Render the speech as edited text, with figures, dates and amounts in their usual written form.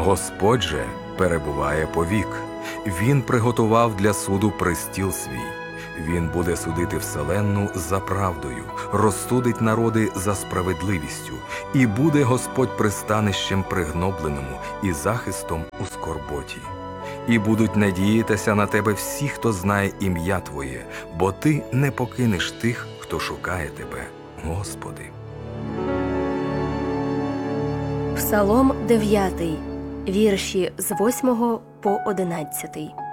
Господь же перебуває повік. Він приготував для суду престіл свій. Він буде судити вселенну за правдою, розсудить народи за справедливістю, і буде Господь пристанищем пригнобленому і захистом у скорботі. І будуть надіятися на тебе всі, хто знає ім'я Твоє, бо Ти не покинеш тих, хто шукає Тебе, Господи. Псалом 9, вірші з 8 по 11.